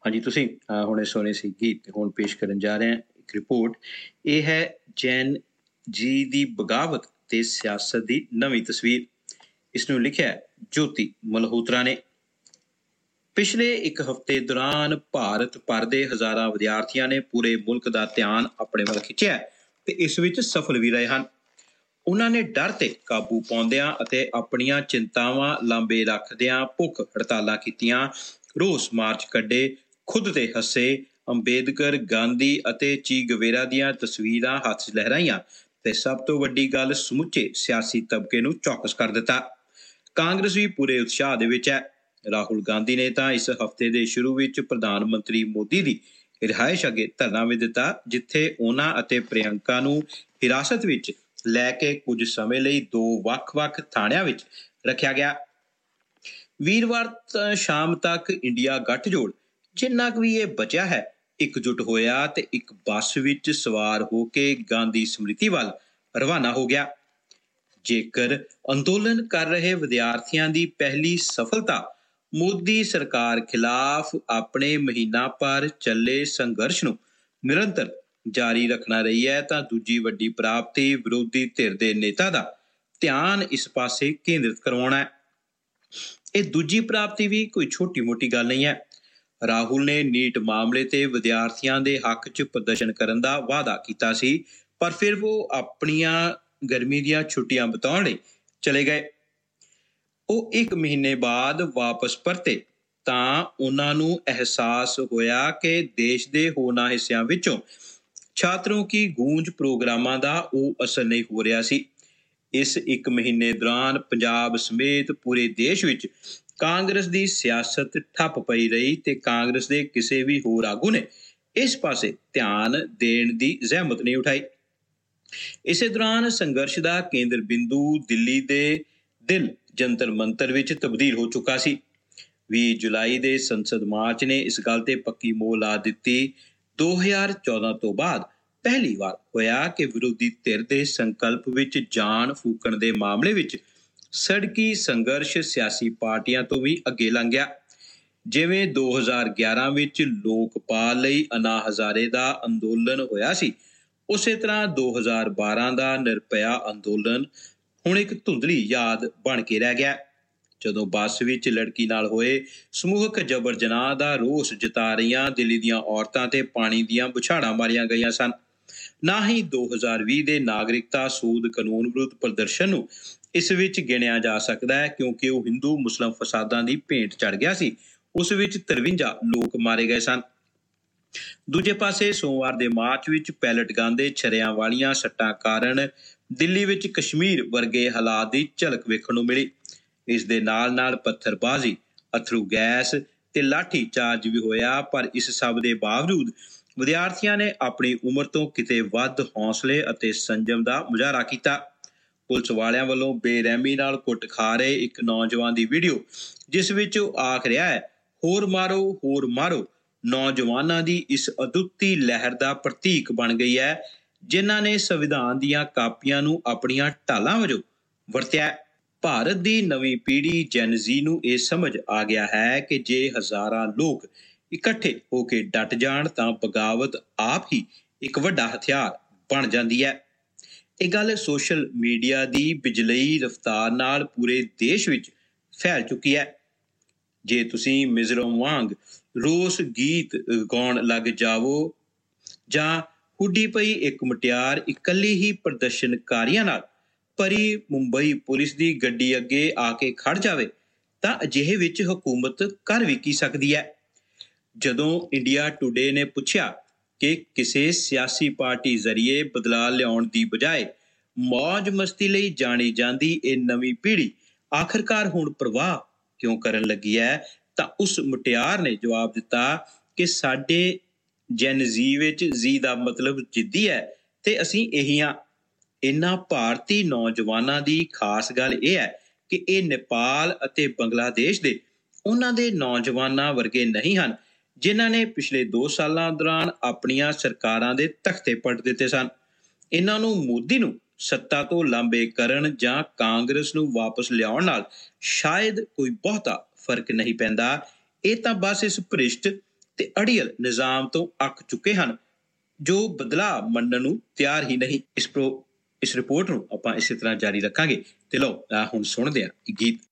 ਹਾਂਜੀ, ਤੁਸੀਂ ਹੁਣੇ ਸੁਣੇ ਸੀ ਗੀਤ, ਹੁਣ ਪੇਸ਼ ਕਰਨ ਜਾ ਰਹੇ ਹਾਂ ਇੱਕ ਰਿਪੋਰਟ। ਇਹ ਹੈ ਜੈਨ ਜੀ ਦੀ ਬਗਾਵਤ ਤੇ ਸਿਆਸਤ ਦੀ ਨਵੀਂ ਤਸਵੀਰ। ਇਸ ਨੂੰ ਲਿਖਿਆ ਹੈ ਜੋਤੀ ਮਲਹੋਤਰਾ ਨੇ। ਪਿਛਲੇ ਇੱਕ ਹਫ਼ਤੇ ਦੌਰਾਨ ਭਾਰਤ ਭਰ ਦੇ ਹਜ਼ਾਰਾਂ ਵਿਦਿਆਰਥੀਆਂ ਨੇ ਪੂਰੇ ਮੁਲਕ ਦਾ ਧਿਆਨ ਆਪਣੇ ਵੱਲ ਖਿੱਚਿਆ ਤੇ ਇਸ ਵਿੱਚ ਸਫਲ ਵੀ ਰਹੇ ਹਨ। ਉਹਨਾਂ ਨੇ ਡਰ ਤੇ ਕਾਬੂ ਪਾਉਂਦਿਆਂ ਅਤੇ ਆਪਣੀਆਂ ਚਿੰਤਾਵਾਂ ਲਾਂਬੇ ਰੱਖਦਿਆਂ ਭੁੱਖ ਹੜਤਾਲਾਂ ਕੀਤੀਆਂ, ਰੋਸ ਮਾਰਚ ਕੱਢੇ, ਖੁਦ ਤੇ ਹੱਸੇ, ਅੰਬੇਦਕਰ, ਗਾਂਧੀ ਅਤੇ ਚੀ ਗਵੇਰਾ ਦੀਆਂ ਤਸਵੀਰਾਂ ਹੱਥ 'ਚ ਲਹਿਰਾਈਆਂ ਤੇ ਸਭ ਤੋਂ ਵੱਡੀ ਗੱਲ, ਸਮੁੱਚੇ ਸਿਆਸੀ ਤਬਕੇ ਨੂੰ ਚੌਕਸ ਕਰ ਦਿੱਤਾ। ਕਾਂਗਰਸ ਵੀ ਪੂਰੇ ਉਤਸ਼ਾਹ ਦੇ ਵਿੱਚ ਹੈ। ਰਾਹੁਲ ਗਾਂਧੀ ਨੇ ਤਾਂ ਇਸ ਹਫ਼ਤੇ ਦੇ ਸ਼ੁਰੂ ਵਿੱਚ ਪ੍ਰਧਾਨ ਮੰਤਰੀ ਮੋਦੀ ਦੀ ਰਿਹਾਇਸ਼ ਅੱਗੇ ਧਰਨਾ ਵੀ ਦਿੱਤਾ, ਜਿੱਥੇ ਉਹਨਾਂ ਅਤੇ ਪ੍ਰਿਯੰਕਾ ਨੂੰ ਹਿਰਾਸਤ ਵਿੱਚ ਲੈ ਕੇ ਕੁਝ ਸਮੇਂ ਲਈ ਦੋ ਵੱਖ-ਵੱਖ ਥਾਣਿਆਂ ਵਿੱਚ ਰੱਖਿਆ ਗਿਆ। ਵੀਰਵਾਰ ਸ਼ਾਮ ਤੱਕ ਇੰਡੀਆ ਗੱਠਜੋੜ, ਜਿੰਨਾ ਕੁ ਵੀ ਇਹ ਬਚਿਆ ਹੈ, ਇਕਜੁੱਟ ਹੋਇਆ ਤੇ ਇੱਕ ਬੱਸ ਵਿੱਚ ਸਵਾਰ ਹੋ ਕੇ ਗਾਂਧੀ ਸਮ੍ਰਿਤੀ ਵੱਲ ਰਵਾਨਾ ਹੋ ਗਿਆ। ਜੇਕਰ ਅੰਦੋਲਨ ਕਰ ਰਹੇ ਵਿਦਿਆਰਥੀਆਂ ਦੀ ਪਹਿਲੀ ਸਫਲਤਾ ਮੋਦੀ ਸਰਕਾਰ ਖਿਲਾਫ ਆਪਣੇ ਮਹੀਨਾ ਭਰ ਚੱਲੇ ਸੰਘਰਸ਼ ਨੂੰ ਨਿਰੰਤਰ ਜਾਰੀ ਰੱਖਣਾ ਰਹੀ ਹੈ, ਤਾਂ ਦੂਜੀ ਵੱਡੀ ਪ੍ਰਾਪਤੀ ਵਿਰੋਧੀ ਧਿਰ ਦੇ ਨੇਤਾ ਦਾ ਧਿਆਨ ਇਸ ਪਾਸੇ ਕੇਂਦਰਿਤ ਕਰਵਾਉਣਾ ਹੈ। ਇਹ ਦੂਜੀ ਪ੍ਰਾਪਤੀ ਵੀ ਕੋਈ ਛੋਟੀ-ਮੋਟੀ ਗੱਲ ਨਹੀਂ ਹੈ। ਰਾਹੁਲ ਨੇ ਨੀਟ ਮਾਮਲੇ ਤੇ ਵਿਦਿਆਰਥੀਆਂ ਦੇ ਹੱਕ 'ਚ ਪ੍ਰਦਰਸ਼ਨ ਕਰਨ ਦਾ ਵਾਅਦਾ ਕੀਤਾ ਸੀ, ਪਰ ਫਿਰ ਉਹ ਆਪਣੀਆਂ ਗਰਮੀ ਦੀਆਂ ਛੁੱਟੀਆਂ ਬਿਤਾਉਣ ਲਈ ਚਲੇ ਗਏ। ਉਹ 1 ਮਹੀਨੇ ਬਾਅਦ ਵਾਪਸ ਪਰਤੇ ਤਾਂ ਉਹਨਾਂ ਨੂੰ ਅਹਿਸਾਸ ਹੋਇਆ ਕਿ ਦੇਸ਼ ਦੇ ਹੋਰਨਾਂ ਹਿੱਸਿਆਂ ਵਿੱਚੋਂ ਛਾਤਰੋਂ ਕੀ ਗੂੰਜ ਪ੍ਰੋਗਰਾਮਾਂ ਦਾ ਉਹ ਅਸਰ ਨਹੀਂ ਹੋ ਰਿਹਾ ਸੀ। ਇਸ 1 ਮਹੀਨੇ ਦੌਰਾਨ ਪੰਜਾਬ ਸਮੇਤ ਪੂਰੇ ਦੇਸ਼ ਵਿੱਚ ਕਾਂਗਰਸ ਦੀ ਸਿਆਸਤ ਠੱਪ ਪਈ ਰਹੀ ਤੇ ਕਾਂਗਰਸ ਦੇ ਕਿਸੇ ਵੀ ਹੋਰ ਆਗੂ ਨੇ ਇਸ ਪਾਸੇ ਧਿਆਨ ਦੇਣ ਦੀ ਜ਼ਹਿਮਤ ਨਹੀਂ ਉਠਾਈ। ਇਸੇ ਦੌਰਾਨ ਸੰਘਰਸ਼ ਦਾ ਕੇਂਦਰ ਬਿੰਦੂ ਦਿੱਲੀ ਦੇ ਦਿਲ ਜੰਤਰ ਮੰਤਰ ਵਿੱਚ ਤਬਦੀਲ ਹੋ ਚੁੱਕਾ ਸੀ। 20 ਜੁਲਾਈ ਦੇ ਸੰਸਦ ਮਾਰਚ ਨੇ ਇਸ ਗੱਲ ਤੇ ਪੱਕੀ ਮੋਹਰ ਲਾ ਦਿੱਤੀ। 2014 ਤੋਂ ਬਾਅਦ ਪਹਿਲੀ ਵਾਰ ਹੋਇਆ ਕਿ ਵਿਰੋਧੀ ਧਿਰ ਦੇ ਸੰਕਲਪ ਵਿੱਚ ਜਾਨ ਫੂਕਣ ਦੇ ਮਾਮਲੇ ਵਿੱਚ ਸੜਕੀ ਸੰਘਰਸ਼ ਸਿਆਸੀ ਪਾਰਟੀਆਂ ਤੋਂ ਵੀ ਅੱਗੇ ਲੰਘ ਗਿਆ। ਜਿਵੇਂ 2011 ਵਿੱਚ ਲੋਕਪਾਲ ਲਈ ਅੰਨਾ ਹਜ਼ਾਰੇ ਦਾ ਅੰਦੋਲਨ ਹੋਇਆ ਸੀ, ਉਸੇ ਤਰ੍ਹਾਂ 2012 ਦਾ ਨਿਰਭਇਆ ਅੰਦੋਲਨ ਹੁਣ ਇੱਕ ਧੁੰਦਲੀ ਯਾਦ ਬਣ ਕੇ ਰਹਿ ਗਿਆ। ਜਦੋਂ ਬੱਸ ਵਿੱਚ ਲੜਕੀ ਨਾਲ ਹੋਏ ਸਮੂਹਕ ਜਬਰ ਜਨਾਹ ਦਾ ਰੋਸ ਜਤਾ ਰਹੀਆਂ ਦਿੱਲੀ ਦੀਆਂ ਔਰਤਾਂ ਤੇ ਪਾਣੀ ਦੀਆਂ ਬੁਛਾੜਾਂ ਮਾਰੀਆਂ ਗਈਆਂ ਸਨ। ਨਾ ਹੀ 2020 ਦੇ ਨਾਗਰਿਕਤਾ ਸੋਧ ਕਾਨੂੰਨ ਵਿਰੁੱਧ ਪ੍ਰਦਰਸ਼ਨ ਨੂੰ ਇਸ ਵਿੱਚ ਗਿਣਿਆ ਜਾ ਸਕਦਾ ਹੈ, ਕਿਉਂਕਿ ਉਹ ਹਿੰਦੂ ਮੁਸਲਿਮ ਫਸਾਦਾਂ ਦੀ ਭੇਂਟ ਚੜ੍ਹ ਗਿਆ ਸੀ। ਉਸ ਵਿੱਚ 53 ਲੋਕ ਮਾਰੇ ਗਏ ਸਨ। ਦੂਜੇ ਪਾਸੇ ਸੋਮਵਾਰ ਦੇ ਮਾਰਚ ਵਿੱਚ ਪੈਲਟ ਗਨ ਦੇ ਛਰਿਆਂ ਵਾਲੀਆਂ ਸੱਟਾਂ ਕਾਰਨ ਦਿੱਲੀ ਵਿੱਚ ਕਸ਼ਮੀਰ ਵਰਗੇ ਹਾਲਾਤ ਦੀ ਝਲਕ ਵੇਖਣ ਨੂੰ ਮਿਲੀ। ਇਸ ਦੇ ਨਾਲ-ਨਾਲ ਪੱਥਰਬਾਜ਼ੀ, ਅਥਰੂ ਗੈਸ ਤੇ ਲਾਠੀ ਚਾਰਜ ਵੀ ਹੋਇਆ, ਪਰ ਇਸ ਸਭ ਦੇ ਬਾਵਜੂਦ ਵਿਦਿਆਰਥੀਆਂ ਨੇ ਆਪਣੀ ਉਮਰ ਤੋਂ ਕਿਤੇ ਵੱਧ ਹੌਸਲੇ ਅਤੇ ਸੰਜਮ ਦਾ ਮੁਜ਼ਾਹਰਾ ਕੀਤਾ। ਪੁਲਿਸ ਵਾਲਿਆਂ ਵੱਲੋਂ ਬੇਰਹਿਮੀ ਨਾਲ ਕੁੱਟ ਖਾ ਰਹੇ ਇੱਕ ਨੌਜਵਾਨ ਦੀ ਵੀਡੀਓ, ਜਿਸ ਵਿੱਚ ਉਹ ਆਖ ਰਿਹਾ ਹੈ, ਹੋਰ ਮਾਰੋ, ਹੋਰ ਮਾਰੋ, ਨੌਜਵਾਨਾਂ ਦੀ ਇਸ ਅਦੁੱਤੀ ਲਹਿਰ ਦਾ ਪ੍ਰਤੀਕ ਬਣ ਗਈ ਹੈ, ਜਿਨ੍ਹਾਂ ਨੇ ਸੰਵਿਧਾਨ ਦੀਆਂ ਕਾਪੀਆਂ ਨੂੰ ਆਪਣੀਆਂ ਢਾਲਾਂ ਵਜੋਂ ਵਰਤਿਆ। ਭਾਰਤ ਦੀ ਨਵੀਂ ਪੀੜ੍ਹੀ ਜੈਨ ਜ਼ੀ ਨੂੰ ਇਹ ਸਮਝ ਆ ਗਿਆ ਹੈ ਕਿ ਜੇ ਹਜ਼ਾਰਾਂ ਲੋਕ ਇਕੱਠੇ ਹੋ ਕੇ ਡਟ ਜਾਣ ਤਾਂ ਬਗਾਵਤ ਆਪ ਹੀ ਇੱਕ ਵੱਡਾ ਹਥਿਆਰ ਬਣ ਜਾਂਦੀ ਹੈ। ਇਹ ਗੱਲ ਸੋਸ਼ਲ ਮੀਡੀਆ ਦੀ ਬਿਜਲਈ ਰਫ਼ਤਾਰ ਨਾਲ ਪੂਰੇ ਦੇਸ਼ ਵਿੱਚ ਫੈਲ ਚੁੱਕੀ ਹੈ। ਜੇ ਤੁਸੀਂ ਮਿਜ਼ੋਰਮ ਵਾਂਗ ਰੋਸ ਗੀਤ ਗਾਉਣ ਲੱਗ ਜਾਵੋ ਜਾਂ ਹੁੱਡੀ ਪਈ ਇੱਕ ਮੁਟਿਆਰ ਇਕੱਲੀ ਹੀ ਪ੍ਰਦਰਸ਼ਨਕਾਰੀਆਂ ਨਾਲ ਭਰੀ ਮੁੰਬਈ ਪੁਲਿਸ ਦੀ ਗੱਡੀ ਅੱਗੇ ਆ ਕੇ ਖੜ ਜਾਵੇ, ਤਾਂ ਅਜਿਹੇ ਵਿੱਚ ਹਕੂਮਤ ਕਰ ਵੀ ਕੀ ਸਕਦੀ ਹੈ। ਜਦੋਂ ਇੰਡੀਆ ਟੁਡੇ ਨੇ ਪੁੱਛਿਆ ਕਿ ਕਿਸੇ ਸਿਆਸੀ ਪਾਰਟੀ ਜ਼ਰੀਏ ਬਦਲਾਅ ਲਿਆਉਣ ਦੀ ਬਜਾਏ ਮੌਜ ਮਸਤੀ ਲਈ ਜਾਣੀ ਜਾਂਦੀ ਇਹ ਨਵੀਂ ਪੀੜ੍ਹੀ ਆਖਰਕਾਰ ਹੁਣ ਪ੍ਰਵਾਹ ਕਿਉਂ ਕਰਨ ਲੱਗੀ ਹੈ, ਤਾਂ ਉਸ ਮੁਟਿਆਰ ਨੇ ਜਵਾਬ ਦਿੱਤਾ ਕਿ ਸਾਡੇ ਜੈਨ ਜ਼ੀ ਵਿੱਚ ਜ਼ੀ ਦਾ ਮਤਲਬ ਜਿੱਦੀ ਹੈ ਤੇ ਅਸੀਂ ਇਹੀ ਹਾਂ। ਇਹਨਾਂ ਭਾਰਤੀ ਨੌਜਵਾਨਾਂ ਦੀ ਖਾਸ ਗੱਲ ਇਹ ਹੈ ਕਿ ਇਹ ਨੇਪਾਲ ਅਤੇ ਬੰਗਲਾਦੇਸ਼ ਦੇ ਉਹਨਾਂ ਦੇ ਨੌਜਵਾਨਾਂ ਵਰਗੇ ਨਹੀਂ ਹਨ, ਜਿਨ੍ਹਾਂ ਨੇ ਪਿਛਲੇ 2 ਸਾਲਾਂ ਦੌਰਾਨ ਆਪਣੀਆਂ ਸਰਕਾਰਾਂ ਦੇ ਤਖਤੇ ਪਲਟ ਦਿੱਤੇ ਸਨ। ਇਹਨਾਂ ਨੂੰ ਮੋਦੀ ਨੂੰ ਸੱਤਾ ਤੋਂ ਲਾਂਭੇ ਕਰਨ ਜਾਂ ਕਾਂਗਰਸ ਨੂੰ ਵਾਪਸ ਲਿਆਉਣ ਨਾਲ ਸ਼ਾਇਦ ਕੋਈ ਬਹੁਤਾ ਫਰਕ ਨਹੀਂ ਪੈਂਦਾ। ਇਹ ਤਾਂ ਬਸ ਇਸ ਭ੍ਰਿਸ਼ਟ ਤੇ ਅੜੀਅਲ ਨਿਜ਼ਾਮ ਤੋਂ ਅੱਕ ਚੁੱਕੇ ਹਨ, ਜੋ ਬਦਲਾਅ ਮੰਨਣ ਨੂੰ ਤਿਆਰ ਹੀ ਨਹੀਂ। ਇਸ ਰਿਪੋਰਟ ਨੂੰ ਆਪਾਂ ਇਸੇ ਤਰ੍ਹਾਂ ਜਾਰੀ ਰੱਖਾਂਗੇ ਤੇ ਲਓ ਹੁਣ ਸੁਣਦੇ ਹਾਂ ਗੀਤ।